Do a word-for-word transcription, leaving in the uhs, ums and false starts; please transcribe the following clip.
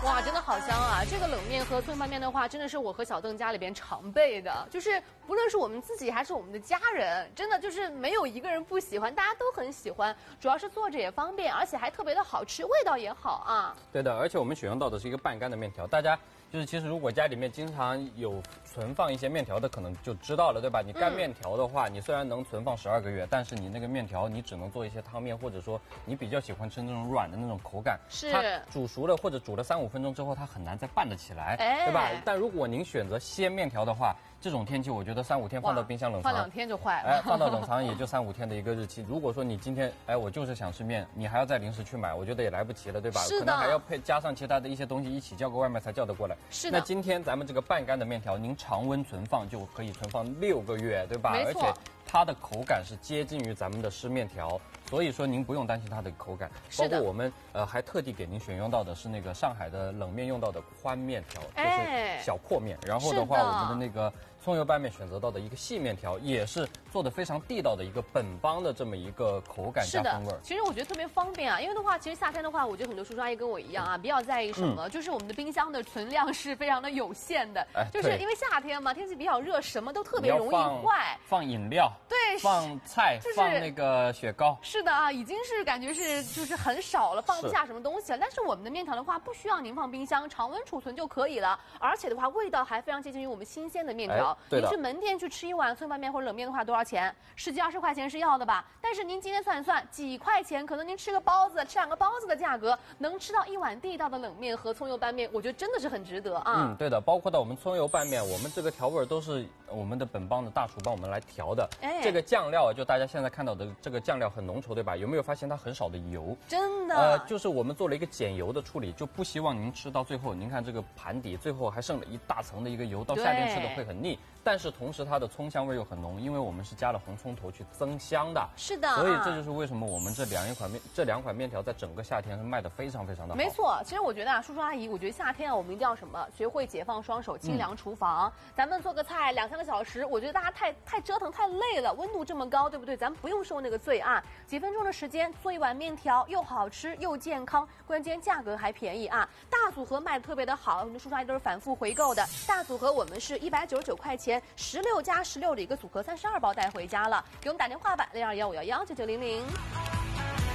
哇，真的好香啊！这个冷面和葱油拌面的话，真的是我和小邓家里边常备的，就是不论是我们自己还是我们的家人，真的就是没有一个人不喜欢，大家都很喜欢。主要是做着也方便，而且还特别的好吃，味道也好啊。 对的，而且我们选用到的是一个半干的面条，大家。就是其实如果家里面经常有存放一些面条的，可能就知道了，对吧？你干面条的话，嗯、你虽然能存放十二个月，但是你那个面条你只能做一些汤面，或者说你比较喜欢吃那种软的那种口感， 是它煮熟了或者煮了三五分钟之后，它很难再拌得起来，哎、对吧？但如果您选择鲜面条的话，这种天气我觉得三五天放到冰箱冷藏， 放两天就坏了。 哎，放到冷藏也就三五天的一个日期。如果说你今天哎我就是想吃面，你还要再临时去买，我觉得也来不及了，对吧？ 是的。 可能还要配加上其他的一些东西一起叫个外卖才叫得过来。 是的。 那今天咱们这个半干的面条，您常温存放就可以存放六个月，对吧？ 没错。 而且它的口感是接近于咱们的湿面条，所以说您不用担心它的口感。包括我们呃还特地给您选用到的是那个上海的冷面用到的宽面条，就是小阔面。然后的话，我们的那个葱油拌面选择到的一个细面条，也是做的非常地道的一个本帮的这么一个口感加风味。 其实我觉得特别方便啊，因为的话，其实夏天的话，我觉得很多叔叔阿姨跟我一样啊，比较在意什么，嗯、就是我们的冰箱的存量是非常的有限的，哎、就是因为夏天嘛，天气比较热，什么都特别容易坏。 放饮料， 对， 放菜，就是、放那个雪糕。 是的啊，已经是感觉是就是很少了，放不下什么东西了。但是我们的面条的话，不需要您放冰箱，常温储存就可以了，而且的话，味道还非常接近于我们新鲜的面条。 哎、对的。 您去门店去吃一碗葱油拌面或者冷面的话，多少钱？十几二十块钱是要的吧？但是您今天算一算，几块钱，可能您吃个包子，吃两个包子的价格，能吃到一碗地道的冷面和葱油拌面，我觉得真的是很值得啊。 嗯，对的，包括到我们葱油拌面，我们这个调味都是我们的本帮的大厨帮我们来调的。哎，这个酱料就大家现在看到的这个酱料很浓稠，对吧？有没有发现它很少的油？ 真的。 呃，就是我们做了一个减油的处理，就不希望您吃到最后，您看这个盘底最后还剩了一大层的一个油，到夏天吃的会很腻。但是同时它的葱香味又很浓，因为我们是加了红葱头去增香的。 是的。 所以这就是为什么我们这两一款面这两款面条在整个夏天是卖的非常非常的好。 没错，其实我觉得啊，叔叔阿姨，我觉得夏天啊，我们一定要什么？学会解放双手，清凉厨房。嗯、咱们做个菜两三个小时，我觉得大家太太折腾太累了，温度这么高，对不对？咱们不用受那个罪啊，几分钟的时间做一碗面条，又好吃又健康，关键价格还便宜啊！大组合卖的特别的好，很多叔叔阿姨都是反复回购的。大组合我们是一百九十九块钱，十六加十六的一个组合，三十二包带回家了。给我们打电话吧，零二幺五幺幺九九零零。